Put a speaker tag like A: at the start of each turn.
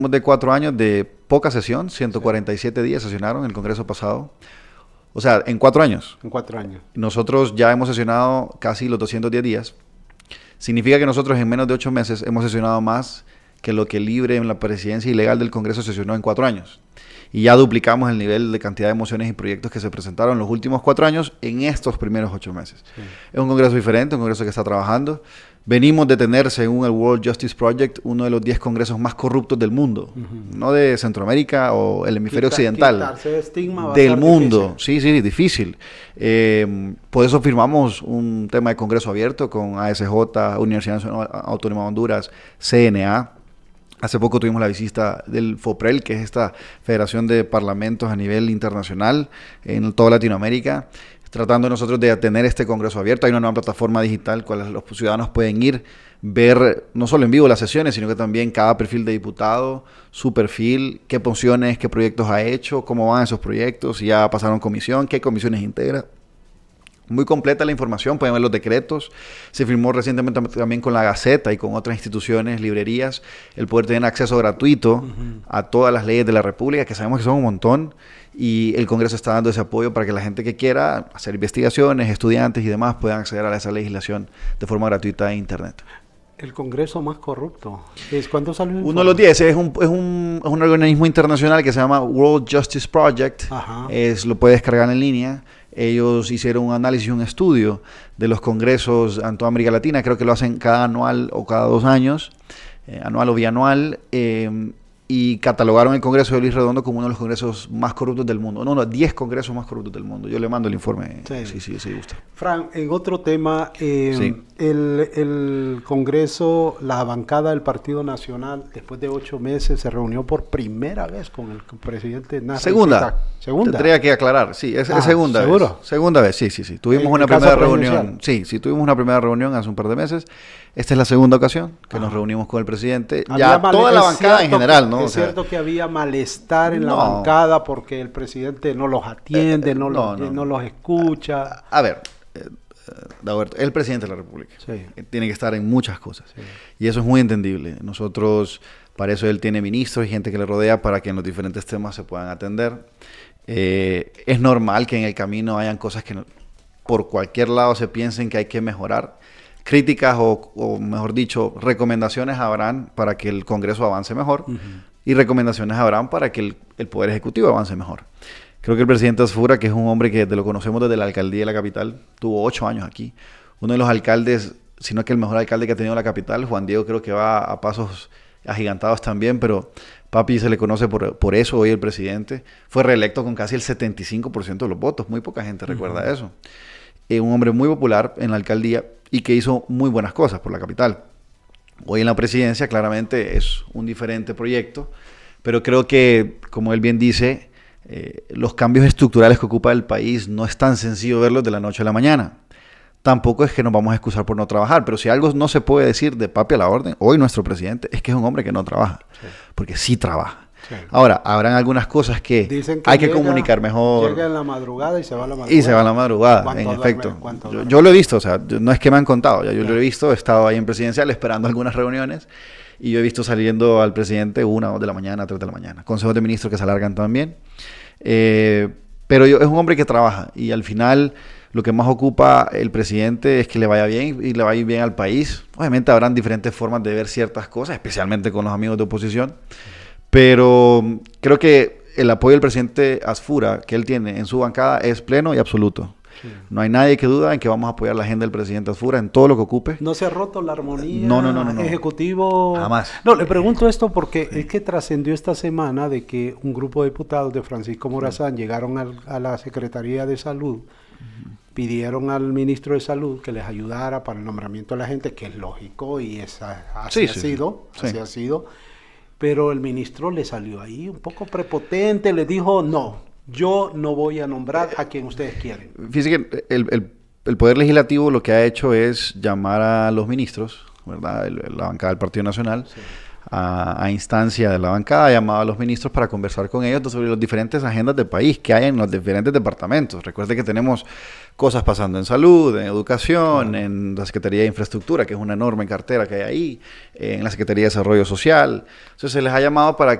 A: De 4 años de poca sesión, 147 días sesionaron en el Congreso pasado. O sea, en 4 años.
B: En 4 años.
A: Nosotros ya hemos sesionado casi los 210 días. Significa que nosotros en menos de 8 meses hemos sesionado más que lo que libre en la presidencia ilegal del Congreso sesionó en 4 años. Y ya duplicamos el nivel de cantidad de mociones y proyectos que se presentaron en los últimos 4 años en estos primeros 8 meses. Sí. Es un Congreso diferente, un Congreso que está trabajando. Venimos de tener, según el World Justice Project, uno de los 10 congresos más corruptos del mundo. No de Centroamérica o el hemisferio occidental.
B: Quitarse estigma
A: del mundo. Difícil. Sí, difícil. Por eso firmamos un tema de Congreso abierto con ASJ, Universidad Nacional Autónoma de Honduras, CNA. Hace poco tuvimos la visita del FOPREL, que es esta federación de parlamentos a nivel internacional en toda Latinoamérica, tratando nosotros de tener este Congreso abierto. Hay una nueva plataforma digital con la que los ciudadanos pueden ir, ver no solo en vivo las sesiones, sino que también cada perfil de diputado, su perfil, qué mociones, qué proyectos ha hecho, cómo van esos proyectos, si ya pasaron comisión, qué comisiones integra. Muy completa la información, pueden ver los decretos. Se firmó recientemente también con la Gaceta y con otras instituciones, librerías, el poder tener acceso gratuito a todas las leyes de la República, que sabemos que son un montón, y el Congreso está dando ese apoyo para que la gente que quiera hacer investigaciones, estudiantes y demás, puedan acceder a esa legislación de forma gratuita en Internet.
B: El Congreso más corrupto. ¿Cuándo salió?
A: Uno de los 10 es un organismo internacional que se llama World Justice Project. Lo puedes descargar en línea. Ellos hicieron un análisis, un estudio de los congresos en toda América Latina. Creo que lo hacen cada anual o cada 2 años, anual o bianual, y catalogaron el Congreso de Luis Redondo como uno de los congresos más corruptos del mundo. No, 10 congresos más corruptos del mundo. Yo le mando el informe. Sí, gusta.
B: Fran, en otro tema, el Congreso, la bancada del Partido Nacional, después de 8 meses, se reunió por primera vez con el presidente Nasser.
A: ¿Segunda? Tendría que aclarar. Sí, es segunda
B: ¿seguro?
A: Vez. Segunda vez, sí. Tuvimos una primera reunión. Sí, tuvimos una primera reunión hace un par de meses. Esta es la segunda ocasión que nos reunimos con el presidente. Ya toda la bancada en general, ¿no?
B: Es cierto que había malestar en la bancada porque el presidente no los atiende, no los escucha.
A: A ver, Dagoberto, es el presidente de la República. Tiene que estar en muchas cosas. Y eso es muy entendible. Nosotros, para eso él tiene ministros y gente que le rodea para que en los diferentes temas se puedan atender. Es normal que en el camino hayan cosas que por cualquier lado se piensen que hay que mejorar. Críticas o mejor dicho, recomendaciones habrán para que el Congreso avance mejor y recomendaciones habrán para que el Poder Ejecutivo avance mejor. Creo que el presidente Asfura, que es un hombre que lo conocemos desde la alcaldía de la capital, tuvo 8 años aquí. Uno de los alcaldes, si no es que el mejor alcalde que ha tenido la capital, Juan Diego, creo que va a pasos agigantados también, pero papi se le conoce por eso. Hoy el presidente fue reelecto con casi el 75% de los votos. Muy poca gente recuerda eso. Un hombre muy popular en la alcaldía y que hizo muy buenas cosas por la capital. Hoy en la presidencia claramente es un diferente proyecto, pero creo que, como él bien dice, los cambios estructurales que ocupa el país no es tan sencillo verlos de la noche a la mañana. Tampoco es que nos vamos a excusar por no trabajar, pero si algo no se puede decir de papi a la orden, hoy nuestro presidente es que es un hombre que no trabaja, porque sí trabaja. Ahora, habrán algunas cosas que hay que comunicar mejor.
B: Llega en la madrugada y se va a la madrugada.
A: Y se va a la madrugada, en efecto. Yo lo he visto, o sea, no es que me han contado, yo lo he visto, he estado ahí en presidencial esperando algunas reuniones y yo he visto saliendo al presidente 1, 2 de la mañana, 3 de la mañana. Consejos de ministros que se alargan también. Pero es un hombre que trabaja y al final lo que más ocupa el presidente es que le vaya bien y le vaya bien al país. Obviamente habrán diferentes formas de ver ciertas cosas, especialmente con los amigos de oposición. Pero creo que el apoyo del presidente Asfura que él tiene en su bancada es pleno y absoluto. No hay nadie que duda en que vamos a apoyar la agenda del presidente Asfura en todo lo que ocupe.
B: ¿No se ha roto la armonía?
A: No.
B: Ejecutivo.
A: Jamás.
B: No, le pregunto esto porque es que trascendió esta semana de que un grupo de diputados de Francisco Morazán llegaron a la Secretaría de Salud, pidieron al ministro de Salud que les ayudara para el nombramiento de la gente, que es lógico y así ha sido. Pero el ministro le salió ahí un poco prepotente, le dijo, no, yo no voy a nombrar a quien ustedes quieren.
A: Fíjense que el Poder Legislativo lo que ha hecho es llamar a los ministros, ¿verdad? La bancada del Partido Nacional, a instancia de la bancada, ha llamado a los ministros para conversar con ellos sobre las diferentes agendas del país que hay en los diferentes departamentos. Recuerde que tenemos cosas pasando en salud, en educación, en la Secretaría de Infraestructura, que es una enorme cartera que hay ahí, en la Secretaría de Desarrollo Social. Entonces se les ha llamado para